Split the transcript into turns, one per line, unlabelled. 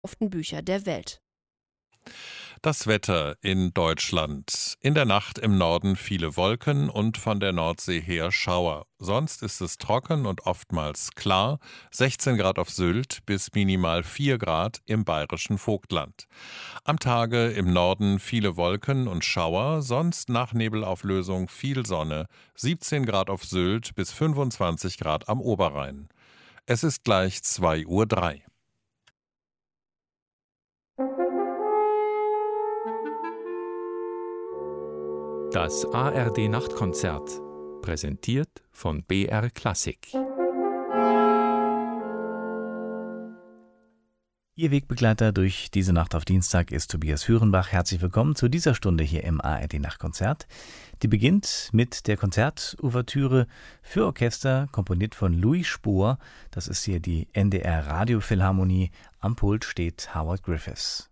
Bücher der Welt.
Das Wetter in Deutschland. In der Nacht im Norden viele Wolken und von der Nordsee her Schauer. Sonst ist es trocken und oftmals klar. 16 Grad auf Sylt bis minimal 4 Grad im bayerischen Vogtland. Am Tage im Norden viele Wolken und Schauer, sonst nach Nebelauflösung viel Sonne. 17 Grad auf Sylt bis 25 Grad am Oberrhein. Es ist gleich 2:03 Uhr.
Das ARD-Nachtkonzert, präsentiert von BR Klassik.
Ihr Wegbegleiter durch diese Nacht auf Dienstag ist Tobias Hürenbach. Herzlich willkommen zu dieser Stunde hier im ARD-Nachtkonzert. Die beginnt mit der Konzertouvertüre für Orchester, komponiert von Louis Spohr. Das ist hier die NDR Radiophilharmonie. Am Pult steht Howard Griffiths.